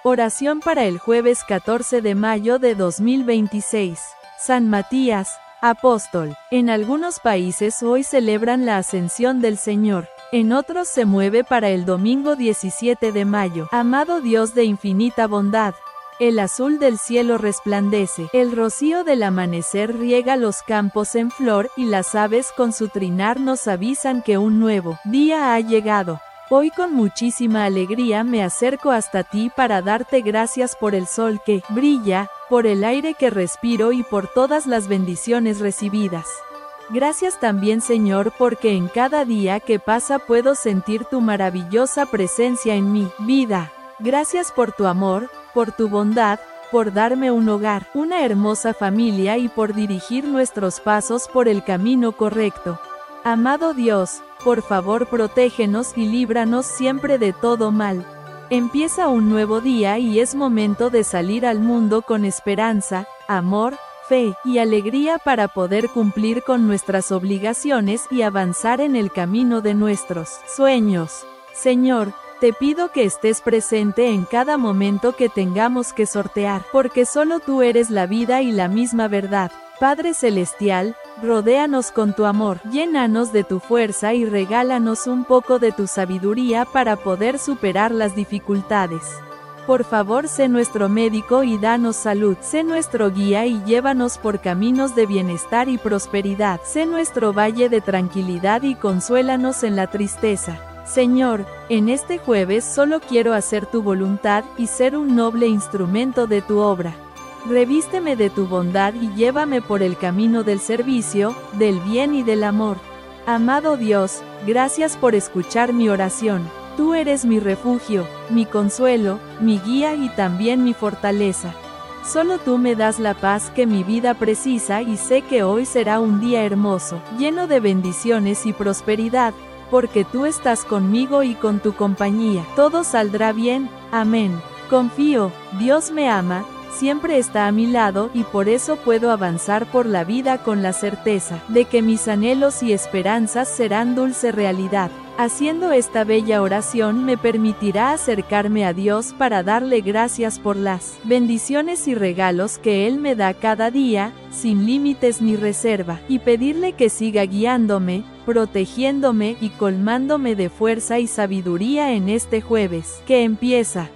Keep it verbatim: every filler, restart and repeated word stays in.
Oración para el jueves catorce de mayo de dos mil veintiséis. San Matías, apóstol. En algunos países hoy celebran la Ascensión del Señor. En otros se mueve para el domingo diecisiete de mayo. Amado Dios de infinita bondad, el azul del cielo resplandece, el rocío del amanecer riega los campos en flor y las aves con su trinar nos avisan que un nuevo día ha llegado. Hoy con muchísima alegría me acerco hasta ti para darte gracias por el sol que brilla, por el aire que respiro y por todas las bendiciones recibidas. Gracias también, Señor, porque en cada día que pasa puedo sentir tu maravillosa presencia en mi vida. Gracias por tu amor, por tu bondad, por darme un hogar, una hermosa familia y por dirigir nuestros pasos por el camino correcto. Amado Dios, por favor protégenos y líbranos siempre de todo mal. Empieza un nuevo día y es momento de salir al mundo con esperanza, amor, fe y alegría para poder cumplir con nuestras obligaciones y avanzar en el camino de nuestros sueños. Señor, te pido que estés presente en cada momento que tengamos que sortear, porque solo tú eres la vida y la misma verdad. Padre Celestial, rodéanos con tu amor, llénanos de tu fuerza y regálanos un poco de tu sabiduría para poder superar las dificultades. Por favor, sé nuestro médico y danos salud, sé nuestro guía y llévanos por caminos de bienestar y prosperidad, sé nuestro valle de tranquilidad y consuélanos en la tristeza. Señor, en este jueves solo quiero hacer tu voluntad y ser un noble instrumento de tu obra. Revísteme de tu bondad y llévame por el camino del servicio, del bien y del amor. Amado Dios, gracias por escuchar mi oración. Tú eres mi refugio, mi consuelo, mi guía y también mi fortaleza. Solo tú me das la paz que mi vida precisa y sé que hoy será un día hermoso, lleno de bendiciones y prosperidad, porque tú estás conmigo y con tu compañía. Todo saldrá bien, amén. Confío, Dios me ama, siempre está a mi lado y por eso puedo avanzar por la vida con la certeza de que mis anhelos y esperanzas serán dulce realidad. Haciendo esta bella oración me permitirá acercarme a Dios para darle gracias por las bendiciones y regalos que Él me da cada día, sin límites ni reserva, y pedirle que siga guiándome, protegiéndome y colmándome de fuerza y sabiduría en este jueves que empieza.